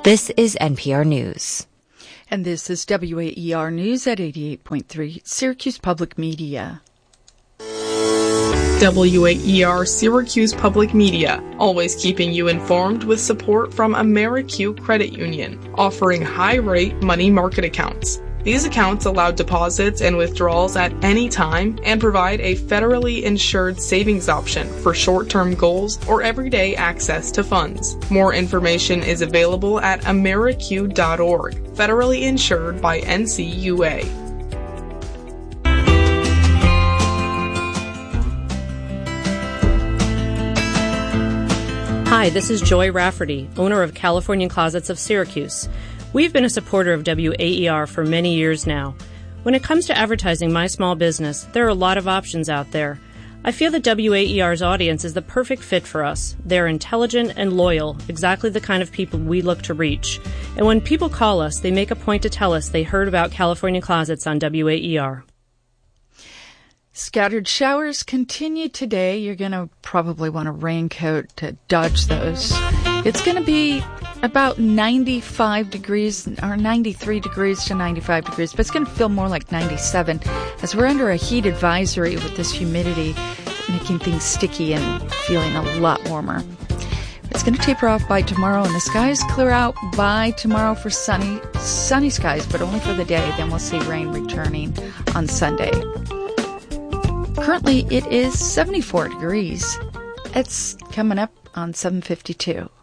This is NPR News. And this is WAER News at 88.3 Syracuse Public Media. WAER Syracuse Public Media, always keeping you informed with support from AmeriQ Credit Union, offering high-rate money market accounts. These accounts allow deposits and withdrawals at any time and provide a federally insured savings option for short-term goals or everyday access to funds. More information is available at ameriq.org, federally insured by NCUA. Hi, this is Joy Rafferty, owner of Californian Closets of Syracuse. We've been a supporter of WAER for many years now. When it comes to advertising my small business, there are a lot of options out there. I feel that WAER's audience is the perfect fit for us. They're intelligent and loyal, exactly the kind of people we look to reach. And when people call us, they make a point to tell us they heard about California Closets on WAER. Scattered showers continue today. You're going to probably want a raincoat to dodge those. It's going to be about 95 degrees or 93 degrees to 95 degrees, but it's going to feel more like 97 as we're under a heat advisory with this humidity making things sticky and feeling a lot warmer. It's going to taper off by tomorrow, and the skies clear out by tomorrow for sunny skies, but only for the day. Then we'll see rain returning on Sunday. Currently, it is 74 degrees. It's coming up on 7:52.